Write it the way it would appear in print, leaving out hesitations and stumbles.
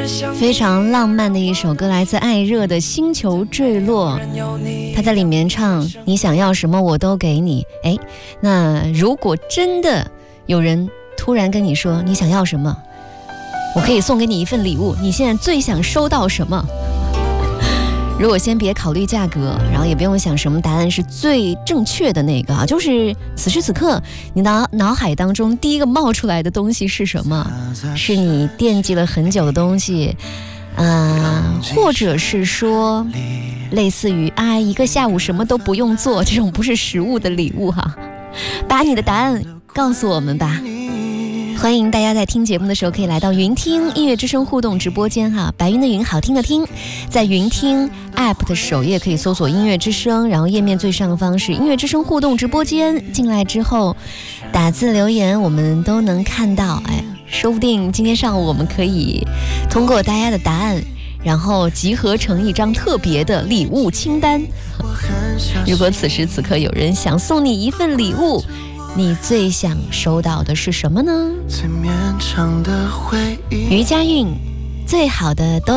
非常浪漫的一首歌，来自艾热的《星球坠落》。他在里面唱：你想要什么我都给你。那如果真的有人突然跟你说你想要什么，我可以送给你一份礼物，你现在最想收到什么？如果先别考虑价格，然后也不用想什么答案是最正确的那个啊，就是此时此刻你脑海当中第一个冒出来的东西是什么？是你惦记了很久的东西，或者是说类似于一个下午什么都不用做，这种不是实物的礼物哈。把你的答案告诉我们吧。欢迎大家在听节目的时候可以来到云听音乐之声互动直播间哈，白云的云，好听的听，在云听 App 的首页可以搜索音乐之声，然后页面最上方是音乐之声互动直播间，进来之后打字留言我们都能看到。说不定今天上午我们可以通过大家的答案，然后集合成一张特别的礼物清单。如果此时此刻有人想送你一份礼物，你最想收到的是什么呢？最绵长的回忆，余佳韵，最好的都